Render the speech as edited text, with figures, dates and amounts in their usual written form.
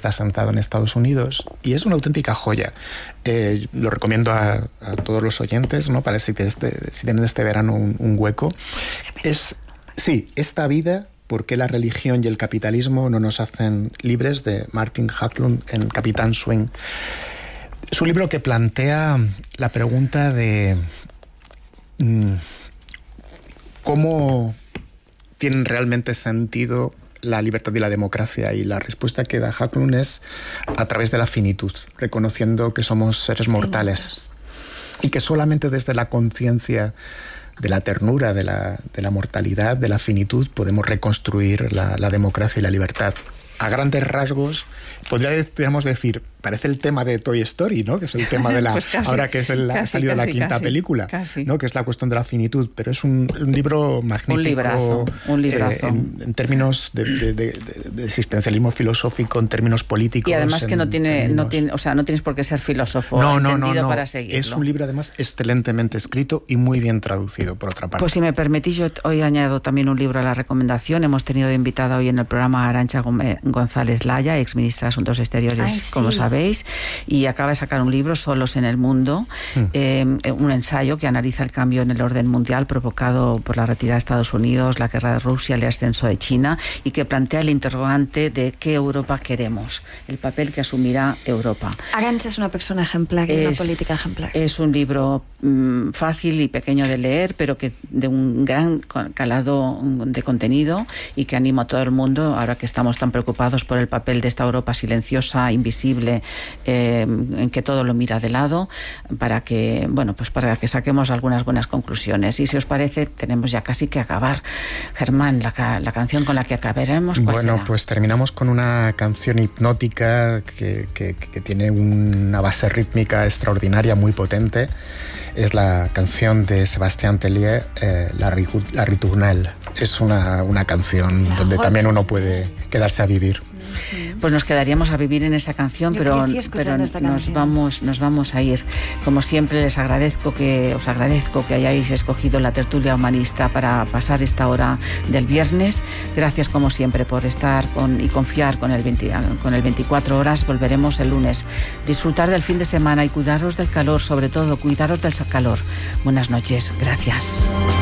está sentado en Estados Unidos y es una auténtica joya. Lo recomiendo a todos los oyentes, ¿no? Para si tienen este verano un hueco. Sí, Esta vida, ¿por qué la religión y el capitalismo no nos hacen libres?, de Martin Haklund en Capitán Swing. Es un libro que plantea la pregunta de cómo tienen realmente sentido la libertad y la democracia, y la respuesta que da Haklund es a través de la finitud, reconociendo que somos seres mortales y que solamente desde la conciencia de la ternura, de la mortalidad, de la finitud, podemos reconstruir la democracia y la libertad. A grandes rasgos, podríamos decir, parece el tema de Toy Story, ¿no? Que es el tema de la... pues casi, ahora que es ha salido la quinta película, ¿no? Que es la cuestión de la finitud, pero es un libro magnífico. Un librazo. En términos de existencialismo filosófico, en términos políticos. Y además que no tienes por qué ser filósofo entendido para seguirlo. Es un libro además excelentemente escrito y muy bien traducido, por otra parte. Pues si me permitís, yo hoy añado también un libro a la recomendación. Hemos tenido de invitada hoy en el programa a Arantxa González Laya, exministra de Asuntos Exteriores, como sabéis, y acaba de sacar un libro, Solos en el Mundo, un ensayo que analiza el cambio en el orden mundial provocado por la retirada de Estados Unidos, la guerra de Rusia, el ascenso de China, y que plantea el interrogante de qué Europa queremos, el papel que asumirá Europa. Arantxa es una persona ejemplar y una política ejemplar. Es un libro fácil y pequeño de leer, pero que de un gran calado de contenido, y que animo a todo el mundo, ahora que estamos tan preocupados por el papel de esta Europa silenciosa, invisible, en que todo lo mira de lado, para que saquemos algunas buenas conclusiones. Y si os parece, tenemos ya casi que acabar. Germán, la canción con la que acabaremos, ¿cuál será? Pues terminamos con una canción hipnótica que tiene una base rítmica extraordinaria, muy potente. Es la canción de Sébastien Tellier, La Ritournelle. Es una canción donde también uno puede quedarse a vivir. Pues nos quedaríamos a vivir en esa canción, pero nos vamos a ir. Como siempre, os agradezco que hayáis escogido la tertulia humanista para pasar esta hora del viernes. Gracias, como siempre, por estar y confiar con el 24 horas. Volveremos el lunes. Disfrutar del fin de semana y cuidaros del calor, sobre todo, cuidaros del calor. Buenas noches. Gracias.